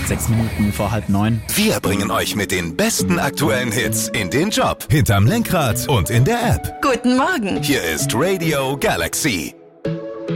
6 Minuten vor 8:30. Wir bringen euch mit den besten aktuellen Hits in den Job, hinterm Lenkrad und in der App. Guten Morgen. Hier ist Radio Galaxy.